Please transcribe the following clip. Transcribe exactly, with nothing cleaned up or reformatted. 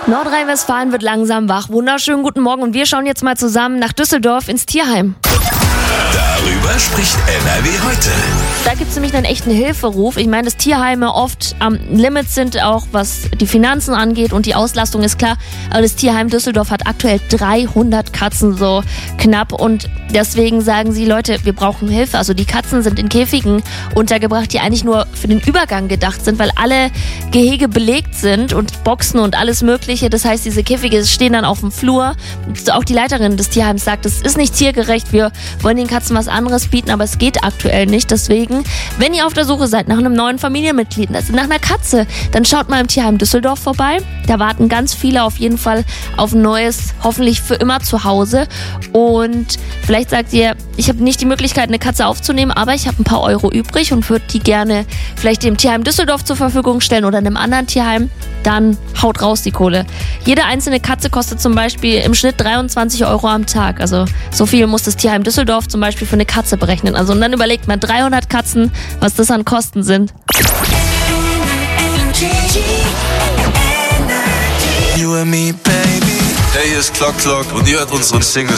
Nordrhein-Westfalen wird langsam wach. Wunderschönen guten Morgen und wir schauen jetzt mal zusammen nach Düsseldorf ins Tierheim. Darüber spricht N R W heute. Da gibt es nämlich einen echten Hilferuf. Ich meine, dass Tierheime oft am Limit sind, auch was die Finanzen angeht und die Auslastung ist klar. Aber das Tierheim Düsseldorf hat aktuell dreihundert Katzen so knapp und deswegen sagen sie, Leute, wir brauchen Hilfe. Also die Katzen sind in Käfigen untergebracht, die eigentlich nur für den Übergang gedacht sind, weil alle Gehege belegt sind und Boxen und alles Mögliche. Das heißt, diese Käfige stehen dann auf dem Flur. Auch die Leiterin des Tierheims sagt, es ist nicht tiergerecht. Wir wollen den Katzen was anderes bieten, aber es geht aktuell nicht. Deswegen, wenn ihr auf der Suche seid nach einem neuen Familienmitglied, also nach einer Katze, dann schaut mal im Tierheim Düsseldorf vorbei. Da warten ganz viele auf jeden Fall auf ein neues, hoffentlich für immer Zuhause. Und vielleicht sagt ihr, ich habe nicht die Möglichkeit, eine Katze aufzunehmen, aber ich habe ein paar Euro übrig und würde die gerne vielleicht dem Tierheim Düsseldorf zur Verfügung stellen oder einem anderen Tierheim. Dann haut raus die Kohle. Jede einzelne Katze kostet zum Beispiel im Schnitt dreiundzwanzig Euro am Tag. Also so viel muss das Tierheim Düsseldorf zum Beispiel für eine Katze berechnen. Also und dann überlegt man dreihundert Katzen, was das an Kosten sind. You and me, baby. Hey, hier ist Clock Clock und ihr hört unseren Single